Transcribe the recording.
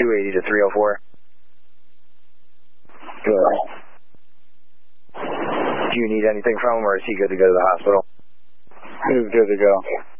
280 to 304. Good. Do you need anything from him, or is he good to go to the hospital? He's good to go.